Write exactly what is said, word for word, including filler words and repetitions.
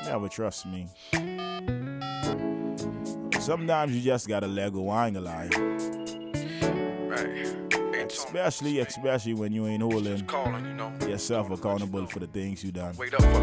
Never trust me. Sometimes you just gotta let go, I ain't gonna lie. Right. Especially, especially when you ain't holding Calling, you know. yourself accountable for the things you done. Wait up for